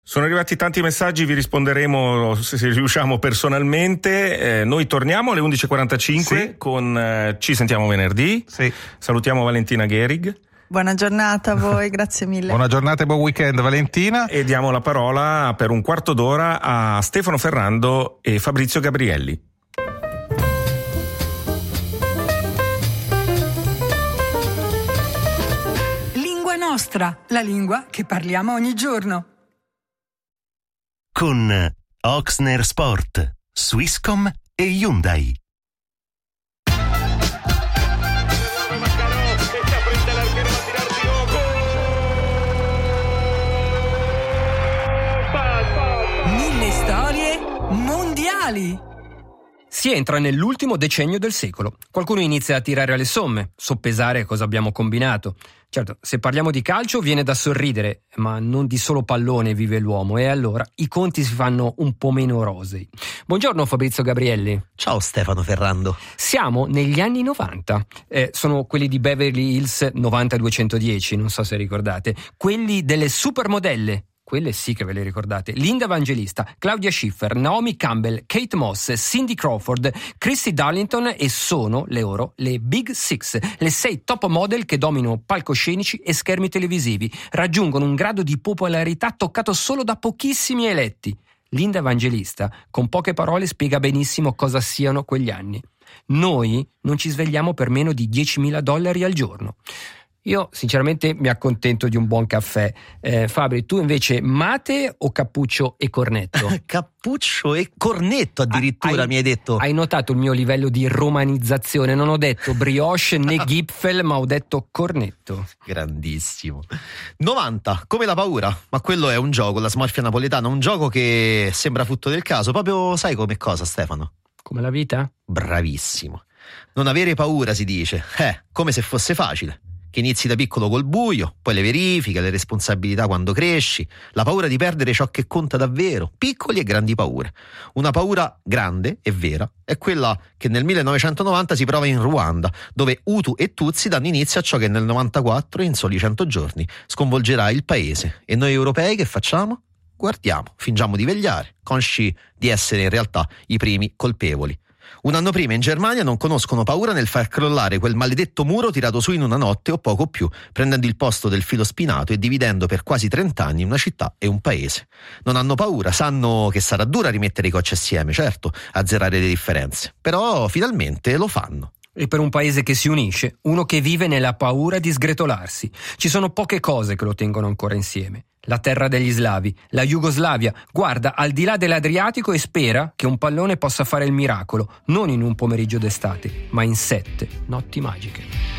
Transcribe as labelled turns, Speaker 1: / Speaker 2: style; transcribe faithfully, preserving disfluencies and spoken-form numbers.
Speaker 1: Sono arrivati tanti messaggi, vi risponderemo se riusciamo personalmente. Eh, noi torniamo alle undici e quarantacinque sì. con eh, Ci sentiamo venerdì.
Speaker 2: Sì.
Speaker 1: Salutiamo Valentina Gehrig.
Speaker 3: Buona giornata a voi, grazie mille.
Speaker 2: Buona giornata e buon weekend, Valentina.
Speaker 1: E diamo la parola per un quarto d'ora a Stefano Ferrando e Fabrizio Gabrielli.
Speaker 4: Lingua nostra, la lingua che parliamo ogni giorno.
Speaker 5: Con Oxner Sport, Swisscom e Hyundai.
Speaker 4: Mille storie mondiali.
Speaker 6: Si entra nell'ultimo decennio del secolo. Qualcuno inizia a tirare alle somme, soppesare cosa abbiamo combinato. Certo, se parliamo di calcio viene da sorridere, ma non di solo pallone vive l'uomo, e allora i conti si fanno un po' meno rosei. Buongiorno Fabrizio Gabrielli.
Speaker 7: Ciao Stefano Ferrando.
Speaker 6: Siamo negli anni novanta, eh, sono quelli di Beverly Hills novanta duecentodieci, non so se ricordate, quelli delle supermodelle. Quelle sì che ve le ricordate. Linda Evangelista, Claudia Schiffer, Naomi Campbell, Kate Moss, Cindy Crawford, Christy Darlington, e sono le loro le Big Six, le sei top model che dominano palcoscenici e schermi televisivi, raggiungono un grado di popolarità toccato solo da pochissimi eletti. Linda Evangelista, con poche parole, spiega benissimo cosa siano quegli anni. Noi non ci svegliamo per meno di diecimila dollari al giorno. Io sinceramente mi accontento di un buon caffè. eh, Fabri, tu invece mate o cappuccio e cornetto?
Speaker 7: Cappuccio e cornetto addirittura,
Speaker 6: hai,
Speaker 7: mi hai detto.
Speaker 6: Hai notato il mio livello di romanizzazione? Non ho detto brioche né Gipfel, ma ho detto cornetto.
Speaker 7: Grandissimo. novanta, come la paura, ma quello è un gioco, la smorfia napoletana, un gioco che sembra frutto del caso, proprio sai come cosa, Stefano?
Speaker 6: Come la vita?
Speaker 7: Bravissimo. Non avere paura, si dice, eh, come se fosse facile. Che inizi da piccolo col buio, poi le verifiche, le responsabilità quando cresci, la paura di perdere ciò che conta davvero, piccoli e grandi paure. Una paura grande e vera è quella che nel millenovecentonovanta si prova in Ruanda, dove Hutu e Tutsi danno inizio a ciò che nel novantaquattro, in soli cento giorni, sconvolgerà il paese. E noi europei che facciamo? Guardiamo, fingiamo di vegliare, consci di essere in realtà i primi colpevoli. Un anno prima in Germania non conoscono paura nel far crollare quel maledetto muro tirato su in una notte o poco più, prendendo il posto del filo spinato e dividendo per quasi trent'anni una città e un paese. Non hanno paura, sanno che sarà dura rimettere i cocci assieme, certo, azzerare le differenze, però finalmente lo fanno.
Speaker 6: E per un paese che si unisce, uno che vive nella paura di sgretolarsi. Ci sono poche cose che lo tengono ancora insieme. La terra degli slavi, la Jugoslavia, guarda al di là dell'Adriatico e spera che un pallone possa fare il miracolo, non in un pomeriggio d'estate, ma in sette notti magiche.